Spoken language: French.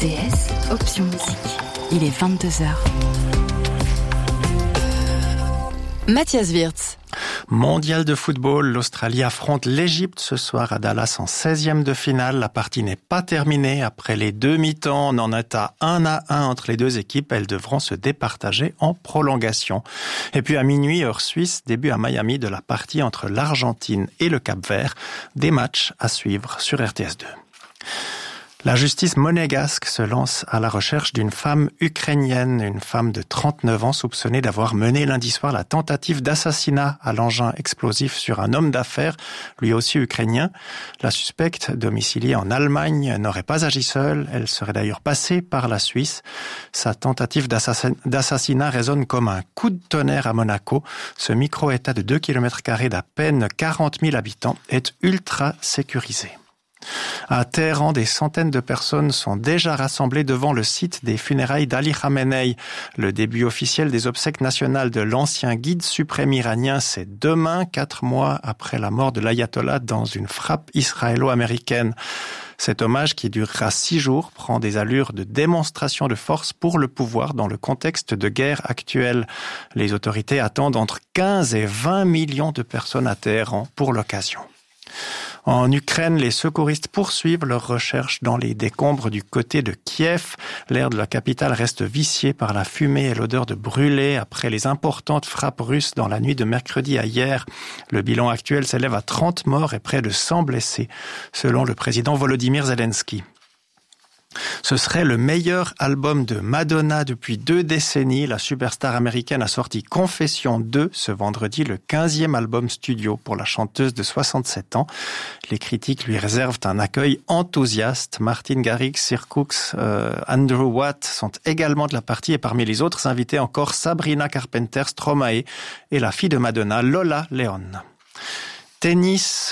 RTS, option musique. Il est 22h. Mathias Wirtz. Mondial de football, l'Australie affronte l'Égypte ce soir à Dallas en 16e de finale. La partie n'est pas terminée. Après les deux mi-temps, on en est à 1-1 entre les deux équipes. Elles devront se départager en prolongation. Et puis à minuit, heure suisse, début à Miami de la partie entre l'Argentine et le Cap-Vert. Des matchs à suivre sur RTS2. La justice monégasque se lance à la recherche d'une femme ukrainienne, une femme de 39 ans soupçonnée d'avoir mené lundi soir la tentative d'assassinat à l'engin explosif sur un homme d'affaires, lui aussi ukrainien. La suspecte, domiciliée en Allemagne, n'aurait pas agi seule, elle serait d'ailleurs passée par la Suisse. Sa tentative d'assassinat résonne comme un coup de tonnerre à Monaco. Ce micro-État de 2 km² d'à peine 40 000 habitants est ultra sécurisé. À Téhéran, des centaines de personnes sont déjà rassemblées devant le site des funérailles d'Ali Khamenei. Le début officiel des obsèques nationales de l'ancien guide suprême iranien, c'est demain, 4 mois après la mort de l'ayatollah dans une frappe israélo-américaine. Cet hommage, qui durera 6 jours, prend des allures de démonstration de force pour le pouvoir dans le contexte de guerre actuelle. Les autorités attendent entre 15 et 20 millions de personnes à Téhéran pour l'occasion. En Ukraine, les secouristes poursuivent leurs recherches dans les décombres du côté de Kiev. L'air de la capitale reste vicié par la fumée et l'odeur de brûlé après les importantes frappes russes dans la nuit de mercredi à hier. Le bilan actuel s'élève à 30 morts et près de 100 blessés, selon le président Volodymyr Zelensky. Ce serait le meilleur album de Madonna depuis 2 décennies. La superstar américaine a sorti Confession 2 ce vendredi, le 15e album studio pour la chanteuse de 67 ans. Les critiques lui réservent un accueil enthousiaste. Martin Garrix, Sir Cooks, Andrew Watt sont également de la partie et parmi les autres invités encore Sabrina Carpenter, Stromae et la fille de Madonna, Lola Leon. Tennis.